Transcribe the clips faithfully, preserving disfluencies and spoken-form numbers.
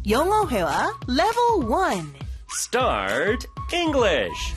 영어 회화 Level one. Start English.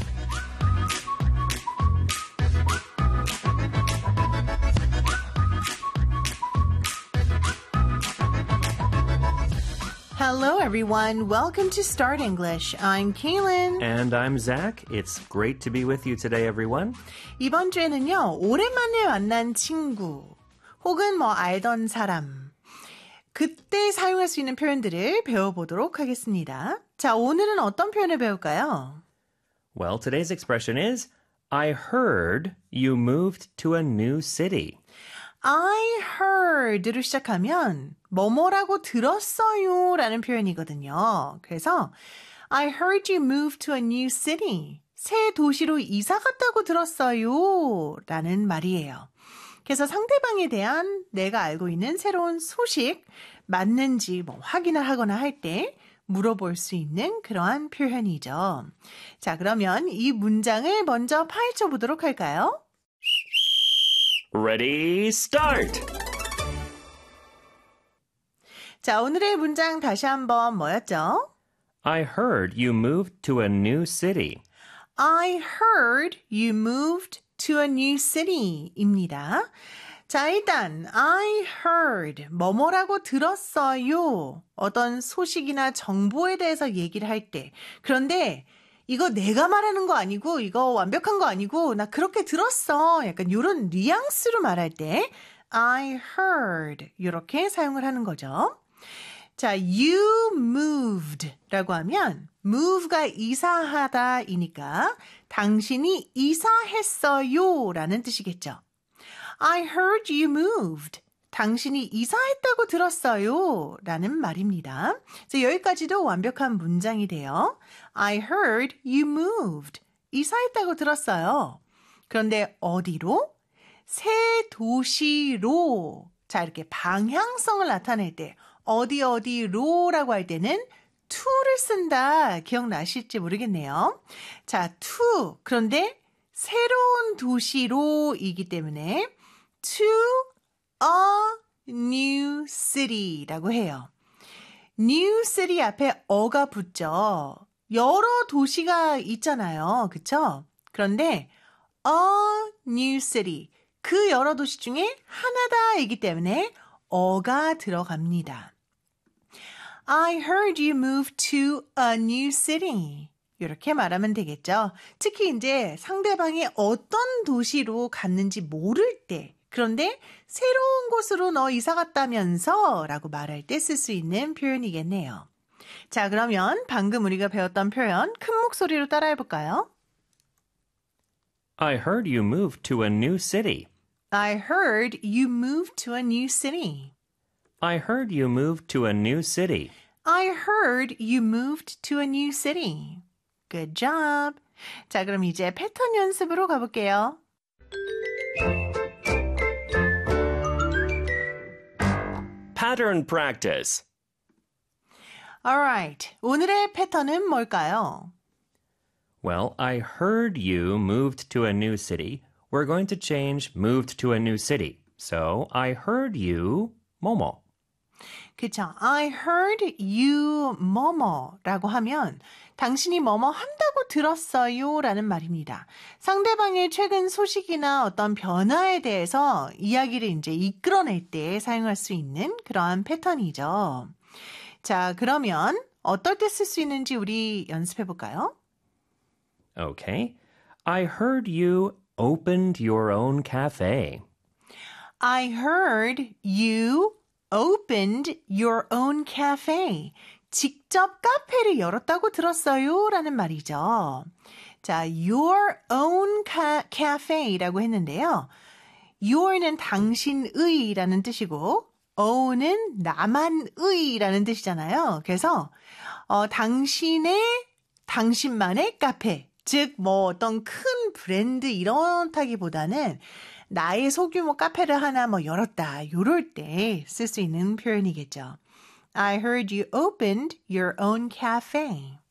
Hello, everyone. Welcome to Start English. I'm Kaylin. And I'm Zach. It's great to be with you today, everyone. 이번 주에는요, 오랜만에 만난 친구, 혹은 뭐 알던 사람, 그때 사용할 수 있는 표현들을 배워보도록 하겠습니다. 자, 오늘은 어떤 표현을 배울까요? Well, today's expression is, I heard you moved to a new city. I heard로 시작하면 뭐뭐라고 들었어요 라는 표현이거든요. 그래서 I heard you move to a new city. 새 도시로 이사 갔다고 들었어요 라는 말이에요. 그래서 상대방에 대한 내가 알고 있는 새로운 소식 맞는지 뭐 확인을 하거나 할 때 물어볼 수 있는 그러한 표현이죠. 자, 그러면 이 문장을 먼저 파헤쳐 보도록 할까요? Ready, start! 자, 오늘의 문장 다시 한번 뭐였죠? I heard you moved to a new city. I heard you moved to a new city 입니다. 자, 일단 I heard 뭐뭐라고 들었어요. 어떤 소식이나 정보에 대해서 얘기를 할 때. 그런데 이거 내가 말하는 거 아니고 이거 완벽한 거 아니고 나 그렇게 들었어. 약간 이런 뉘앙스로 말할 때 I heard 이렇게 사용을 하는 거죠. 자, you moved 라고 하면 move가 이사하다이니까 당신이 이사했어요 라는 뜻이겠죠. I heard you moved. 당신이 이사했다고 들었어요 라는 말입니다. 그래서 여기까지도 완벽한 문장이 돼요. I heard you moved. 이사했다고 들었어요. 그런데 어디로? 새 도시로. 자, 이렇게 방향성을 나타낼 때 어디 어디로라고 할 때는 to를 쓴다. 기억나실지 모르겠네요. 자, to. 그런데 새로운 도시로이기 때문에 to a new city라고 해요. new city 앞에 어가 붙죠. 여러 도시가 있잖아요. 그쵸? 그런데 a new city, 그 여러 도시 중에 하나다이기 때문에 어가 들어갑니다. I heard you moved to a new city. 이렇게 말하면 되겠죠. 특히 이제 상대방이 어떤 도시로 갔는지 모를 때, 그런데 새로운 곳으로 너 이사 갔다면서 라고 말할 때 쓸 수 있는 표현이겠네요. 자, 그러면 방금 우리가 배웠던 표현 큰 목소리로 따라해 볼까요? I heard you moved to a new city. I heard you moved to a new city. I heard you moved to a new city. I heard you moved to a new city. Good job. 자, 그럼 이제 패턴 연습으로 가볼게요. Pattern practice. Alright. 오늘의 패턴은 뭘까요? Well, I heard you moved to a new city. We're going to change moved to a new city. So, I heard you, 뭐뭐. 그쵸. I heard you 뭐뭐라고 하면 당신이 뭐뭐 한다고 들었어요 라는 말입니다. 상대방의 최근 소식이나 어떤 변화에 대해서 이야기를 이제 이끌어낼 때 사용할 수 있는 그러한 패턴이죠. 자, 그러면 어떨 때 쓸 수 있는지 우리 연습해 볼까요? Okay. I heard you opened your own cafe. I heard you opened your own cafe. 직접 카페를 열었다고 들었어요 라는 말이죠. 자, your own ca- cafe라고 했는데요. your는 당신의 라는 뜻이고 own은 나만의 라는 뜻이잖아요. 그래서 어, 당신의, 당신만의 카페, 즉 뭐 어떤 큰 브랜드 이렇다기보다는 나의 소규모 카페를 하나 뭐 열었다 이럴 때 쓸 수 있는 표현이겠죠. I heard you opened your own cafe.